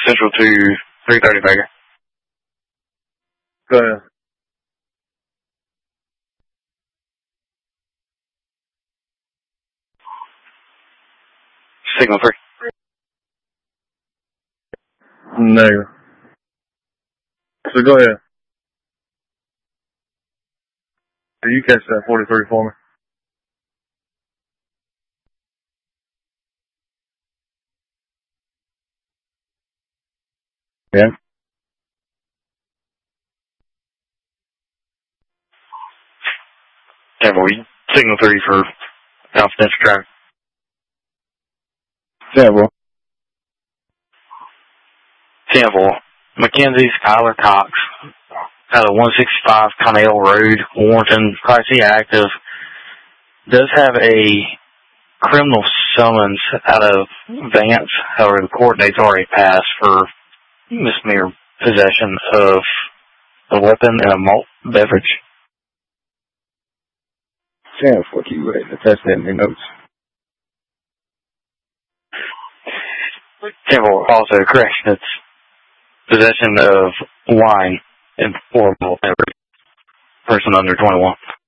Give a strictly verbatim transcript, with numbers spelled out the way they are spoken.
Central to three thirty Baker. Go ahead. Signal three. Negative. So go ahead. So you catch that forty-three for me. Yeah. Campbell, signal three for confidential traffic. Campbell. Campbell, Mackenzie Skylar Cox, out of one sixty-five Connell Road, Warrenton, Class C active, does have a criminal summons out of Vance. However, the court date's already passed for misdemeanor possession of a weapon and a malt beverage. Sam, fuck you, right? Attach that in your notes. Campbell, also, correction, it's possession of wine and or malt beverage. Person under twenty-one.